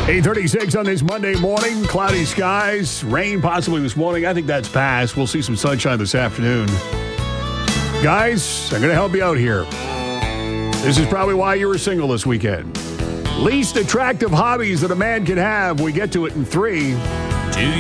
8:36 on this Monday morning. Cloudy skies. Rain possibly this morning. I think that's past. We'll see some sunshine this afternoon. Guys, I'm going to help you out here. This is probably why you were single this weekend. Least attractive hobbies that a man can have. We get to it in 3,